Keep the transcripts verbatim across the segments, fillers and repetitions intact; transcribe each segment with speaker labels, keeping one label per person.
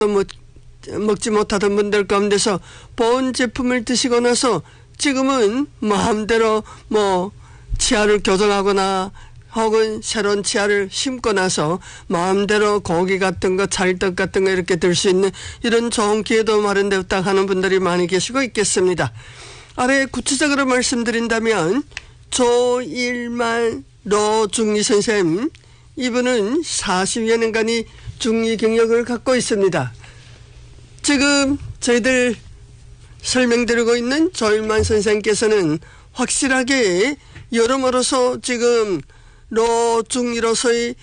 Speaker 1: 뭐 먹지 못하던 분들 가운데서 보온 제품을 드시고 나서 지금은 마음대로 뭐 치아를 교정하거나 혹은 새로운 치아를 심고 나서 마음대로 고기 같은 거, 찰떡 같은 거 이렇게 들 수 있는 이런 좋은 기회도 마련되었다 하는 분들이 많이 계시고 있겠습니다. 아래 구체적으로 말씀드린다면 조일만 로중리 선생님, 이분은 사십여 년간의 중리 경력을 갖고 있습니다. 지금 저희들 설명드리고 있는 조일만 선생님께서는 확실하게 여러모로서 지금 로중리로서의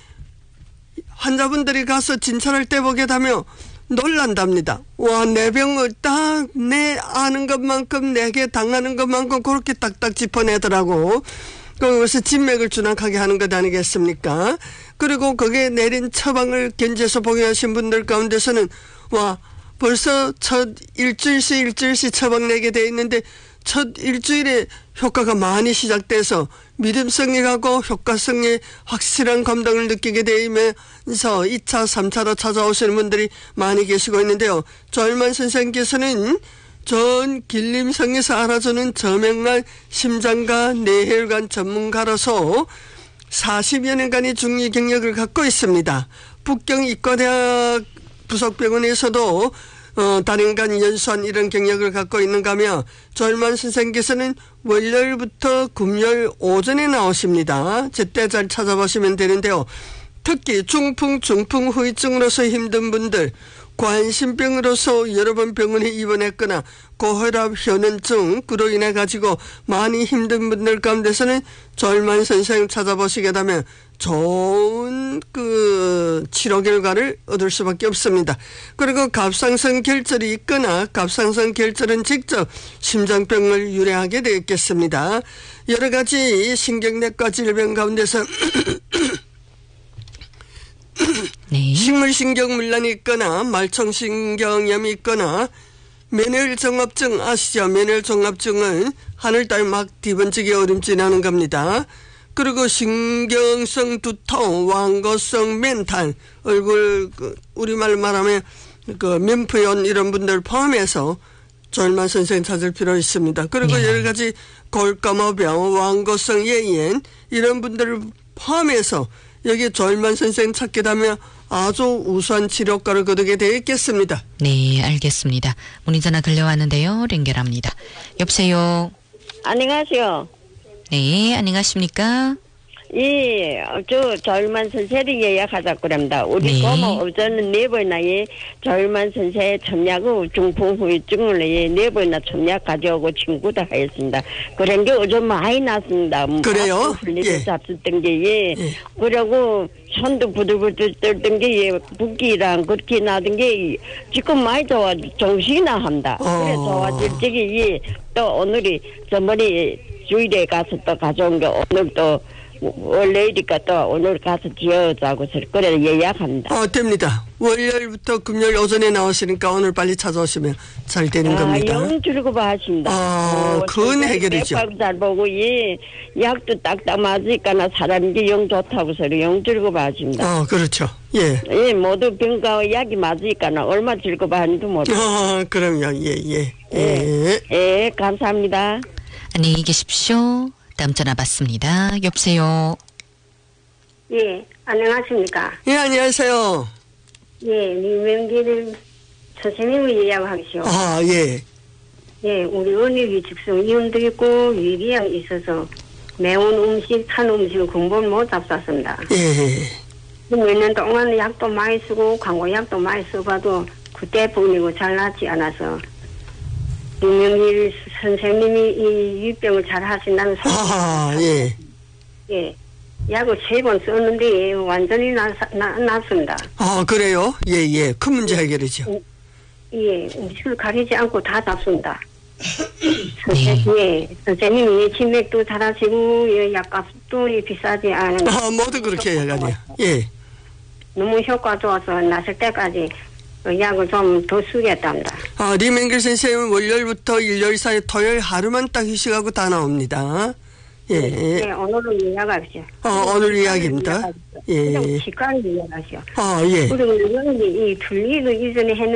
Speaker 1: 환자분들이 가서 진찰할 때 보게 되면 놀란답니다. 와, 내 병을 딱 내 아는 것만큼 내게 당하는 것만큼 그렇게 딱딱 짚어내더라고. 그것을 진맥을 준악하게 하는 것 아니겠습니까? 그리고 거기에 내린 처방을 견제해서 복용하신 분들 가운데서는 와, 벌써 첫 일주일씩 일주일씩 처방 내게 돼 있는데 첫 일주일에 효과가 많이 시작돼서 믿음성이 가고 효과성에 확실한 감동을 느끼게 되면서 이 차, 삼 차로 찾아오시는 분들이 많이 계시고 있는데요. 조일만 선생님께서는 전 길림성에서 알아주는 저명한 심장과 뇌혈관 전문가로서 사십여 년간의 중리 경력을 갖고 있습니다. 북경의과대학 부속병원에서도 어, 다년간 연수한 이런 경력을 갖고 있는가 하며 조일만 선생님께서는 월요일부터 금요일 오전에 나오십니다. 제때 잘 찾아보시면 되는데요. 특히 중풍, 중풍 후유증으로서 힘든 분들, 관심병으로서 여러 번 병원에 입원했거나 고혈압, 현은증, 그로 인해 가지고 많이 힘든 분들 가운데서는 조일만 선생님 찾아보시게 되면 좋은 그 치료 결과를 얻을 수밖에 없습니다. 그리고 갑상선 결절이 있거나 갑상선 결절은 직접 심장병을 유래하게 되겠습니다. 여러 가지 신경내과 질병 가운데서 네. 식물신경문란이 있거나 말청신경염이 있거나 면혈종합증 아시죠? 면혈종합증은 하늘 따위 막 뒤번지게 어림짐하는 겁니다. 그리고 신경성 두통, 완고성 멘탈, 얼굴 그 우리말 말하면 그 면포연 이런 분들 포함해서 조일만 선생님 찾을 필요 있습니다. 그리고 네. 여러 가지 골감호병, 완고성 예ien 이런 분들을 포함해서 여기 조일만 선생님 찾게 되면 아주 우수한 치료과를 거두게 되어 있겠습니다.
Speaker 2: 네, 알겠습니다. 문의 전화 들려왔는데요. 연결합니다. 여보세요.
Speaker 3: 안녕하세요.
Speaker 2: 네, 안녕하십니까?
Speaker 3: 예, 저 조일만 선생님 예약하자고 합니다. 우리
Speaker 2: 네.
Speaker 3: 고모 어제는 네 번이나 예, 조일만 선생 첨약하고 중풍 후유증을 예, 네 번이나 첨약 가져오고 친구도 하였습니다. 그런 게 어제 많이 났습니다.
Speaker 1: 그래요?
Speaker 3: 예. 잡혔던 게 예. 예. 그리고 손도 부들부들 떨던 게 예, 붓기랑 그렇게 나던 게 지금 많이 좋아 정신이 나합니다.
Speaker 1: 어.
Speaker 3: 그래 좋아질 적이 예, 또 오늘이 저번에 주일에 가서 또 가져온 게 오늘 또 원래이니까 또 오늘 가서 지어자고 그래 예약합니다.
Speaker 1: 어, 됩니다. 월요일부터 금요일 오전에 나오시니까 오늘 빨리 찾아오시면 잘 되는
Speaker 3: 아,
Speaker 1: 겁니다.
Speaker 3: 영 줄고 하신다.
Speaker 1: 아, 그건 해결이죠.
Speaker 3: 잘 보고 예, 약도 딱딱 맞으니까 나 사람이 영 좋다고 소리 영 줄고 하신다.
Speaker 1: 어, 그렇죠. 예.
Speaker 3: 예, 모두 병과 약이 맞으니까 나 얼마 줄고 하는지 모르.
Speaker 1: 아, 그럼요. 예, 예.
Speaker 3: 예,
Speaker 1: 예.
Speaker 3: 예, 감사합니다.
Speaker 2: 안녕히 계십시오. 다음 전화 받습니다. 여보세요.
Speaker 4: 예, 안녕하십니까.
Speaker 1: 예, 안녕하세요.
Speaker 4: 예, 민명기를 선생님을 예약하시오.
Speaker 1: 아, 예.
Speaker 4: 예, 우리 언니 직성 이혼도 있고 위궤양이 있어서 매운 음식, 탄 음식을 근본 못 잡쌌습니다.
Speaker 1: 예.
Speaker 4: 몇 년 동안 약도 많이 쓰고 광고약도 많이 써봐도 그때 뿐이고 잘 낫지 않아서 민명길 선생님이 이 유병을 잘 하신다는 소리.
Speaker 1: 아, 예.
Speaker 4: 예. 약을 세 번 썼는데 완전히 나, 나, 났습니다.
Speaker 1: 아, 그래요? 예, 예. 큰 문제 해결이죠.
Speaker 4: 예, 음식을 가리지 않고 다 잡습니다.
Speaker 2: 네.
Speaker 4: 예, 선생님이 진맥도 잘하시고 예, 약값도 비싸지 않은.
Speaker 1: 아, 모두 그렇게 해가지고. 예.
Speaker 4: 너무 효과 좋아서 났을 때까지 약을 좀 더 쓰겠답니다.
Speaker 1: 아, 리맹길 선생님은 월요일부터 일요일 사이 토요일 하루만 딱 휴식하고 다 나옵니다. 예.
Speaker 4: 네, 오늘은 예약하죠.
Speaker 1: 어, 오늘 이야기입니다. 예.
Speaker 4: 치과를 예약하죠.
Speaker 1: 아, 예.
Speaker 4: 그리고 이거는 이 틀니도 이전에 했는